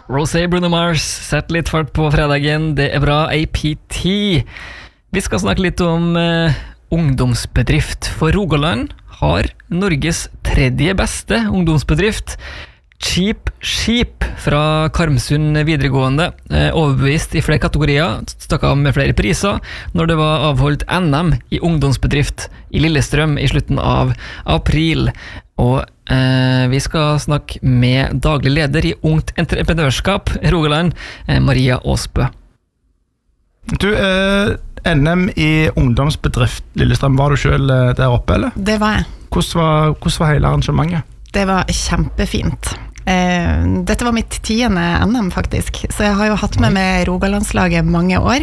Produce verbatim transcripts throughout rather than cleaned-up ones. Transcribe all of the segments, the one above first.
Rosé, Bruno Mars, sett litt fart på fredagen, det er bra, A P T. Vi skal snakke litt om eh, ungdomsbedrift, for Rogaland har Norges tredje beste ungdomsbedrift. Cheap Sheep fra Karmsund videregående, eh, overbevist i flere kategorier, stakk av med flere priser når det var avholdt N M i ungdomsbedrift i Lillestrøm i slutten av april. Og eh, vi skal snakke med daglig leder i Ungt Entreprenørskap Rogaland, eh, Maria Aasbø. Du, eh, N M i ungdomsbedrift Lillestrøm, var du selv eh, der oppe, eller? Det var jeg. Hvordan var, hvordan var hele arrangementet? Det var kjempefint. Eh, dette var mitt tiende N M faktisk, så jeg har jo hatt med med Rogalandslaget mange år.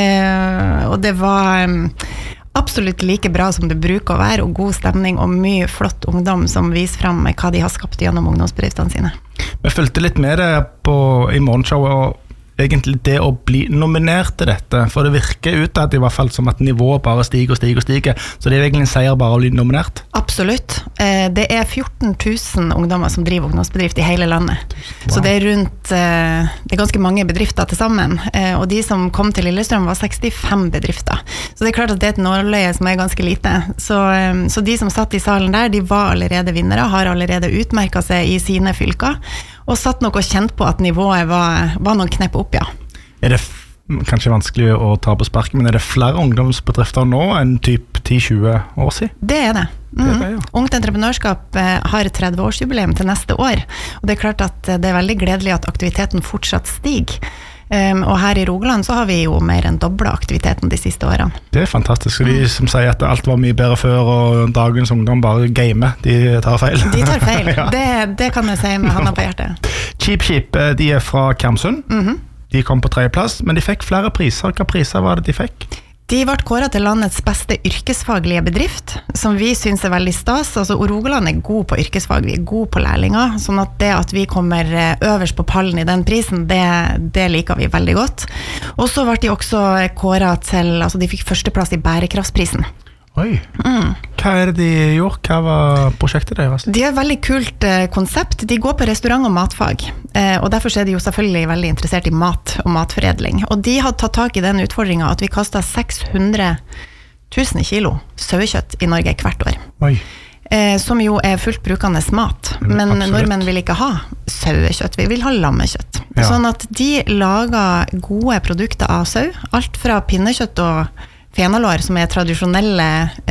Eh, og det var um, absolutt like bra som det bruker å være, og god stemning og mye flott ungdom som viser frem hva de har skapt gjennom ungdomsbedriftene sine. Vi fulgte litt med det på, i morgenshowet, og egentlig det å bli nominert til dette, for det virker ut at i hvert fall som at nivået bare stiger og stiger og stiger, så det er egentlig en seier bare å bli nominert. Absolutt. Det er fjorten tusen ungdommer som driver ungdomsbedrift i hele landet. Wow. Så det er rundt, det er ganske mange bedrifter til sammen, og de som kom til Lillestrøm var sekstifem bedrifter. Så det er klart at det er et nåløye som er ganske lite. Så, så de som satt i salen der, de var allerede vinnere, har allerede utmerket seg i sine fylker, og satt nok og kjent på at nivået var, var noen knepp opp, ja. Er det kanskje vanskelig å ta på sparken, men er det flere ungdomsbedrifter nå enn typ ti til tjue år siden? Det er det. Mm. det, er det ja. Ungt Entreprenørskap har tretti-årsjubileum til neste år, og det er klart at det er veldig gledelig at aktiviteten fortsatt stiger. Um, og her i Rogaland så har vi jo mer enn doblet aktiviteten de siste årene. Det er fantastisk, de som sier at alt var mye bedre før, og dagens ungdom bare gamer, de tar feil. De tar feil, ja. det, det kan jeg si med handa på hjertet. Cheap Sheep, de er fra Karmsund, mm-hmm. De kom på tredje plass, men de fikk flere priser. Hva priser var det de fikk? De ble kåret til landets beste yrkesfaglige bedrift, som vi synes er veldig stas. Altså, Rogaland er god på yrkesfag, vi er god på lærlinger, sånn at det at vi kommer øverst på pallen i den prisen, det, det liker vi veldig godt. Og så ble de også kåret til, altså de fikk førsteplass i bærekraftsprisen. Oi, mm. Hva er det de gjorde? Hva var prosjektet deres? De har et veldig kult eh, konsept. De går på restaurant- og matfag, eh, og derfor er de jo selvfølgelig veldig interessert i mat og matforedling. Og de hadde tatt tak i den utfordringen at vi kastet seks hundre tusen kilo sauekjøtt i Norge hvert år. Oi. Eh, som jo er fullt brukende mat, men Absolutt. Nordmenn vil ikke ha sauekjøtt, vi vil ha lammekjøtt. Ja. Sånn at de lager gode produkter av sau, alt fra pinnekjøtt og fenalår, som er tradisjonelle,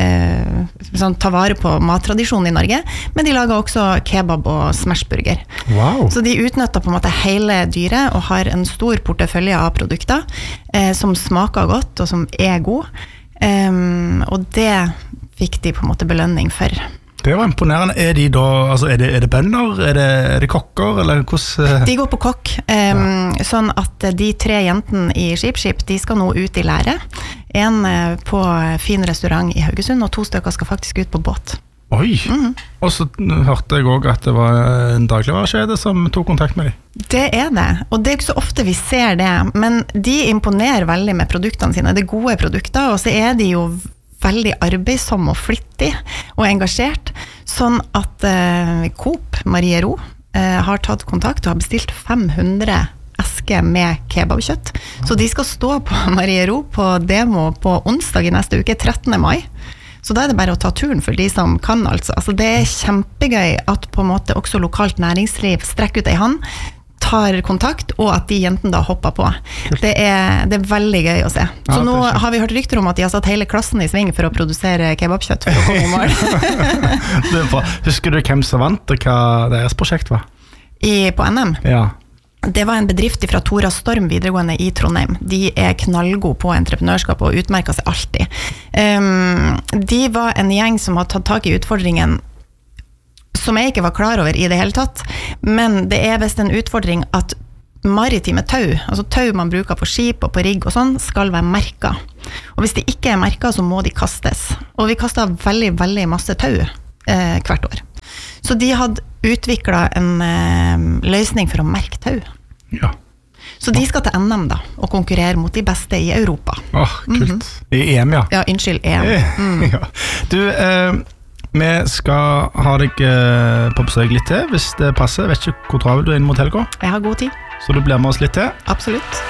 eh, sånn, ta vare på mattradisjonen i Norge, men de lager også kebab og smashburger. Wow. Så de utnytter på en måte hele dyret og har en stor portefølje av produkter eh, som smaker godt og som er god. Um, og det fikk de på en måte belønning for. Det var imponerende. Er de da, altså er det, er det bønder, er det, er det kokker, eller hvordan? De går på kokk, um, ja. Sånn at de tre jentene i Cheap Sheep, de skal nå ut i lære. En på fin restaurant i Haugesund, og to stykker skal faktisk ut på båt. Oi, mm. Og så hørte jeg også at det var en dagligvarekjede som tok kontakt med dem. Det er det, og det er ikke så ofte vi ser det, men de imponerer veldig med produktene sine. Det er gode produkter, og så er de jo veldig arbeidsom og flittig og engasjert, sånn at eh, Coop, Marie Ro, eh, har tatt kontakt og har bestilt fem hundre esker med kebabkjøtt. Så de skal stå på Marie Ro på demo på onsdag i neste uke, trettende mai. Så da er det bare å ta turen for de som kan, altså. Altså det er kjempegøy at på en måte også lokalt næringsliv strekker ut ei hånd, tar kontakt, og at de jentene da hopper på. Det er, det er veldig gøy å se. Så ja, nå har vi hørt rykter om at de har satt hele klassen i sving for å produsere kebabkjøtt for å komme i mål. Det er bra. Husker du hvem som vant, og hva deres prosjekt var? I, på N M? Ja. Det var en bedrift fra Tora Storm videregående i Trondheim. De er knallgode på entreprenørskap og utmerker seg alltid. Um, de var en gjeng som har tatt tak i utfordringen som jeg ikke var klar over i det hele tatt, men det er vist en utfordring at maritime tau, altså tau man bruker på skip og på rigg og sånn, skal være merket. Og hvis de ikke er merket, så må de kastes. Og vi kastet veldig, veldig masse tau eh, hvert år. Så de hadde utviklet en eh, løsning for å merke tau. Ja. Så de skal til N M da, og konkurrere mot de beste i Europa. Åh, kult. Mm-hmm. I E M, ja. Ja, unnskyld, E M. Mm. Ja. Du, eh, vi skal ha deg på besøk litt til, hvis det passer. Jeg vet ikke hvor travel du er inn mot helga. Jeg har god tid. Så du blir med oss litt til. Absolutt.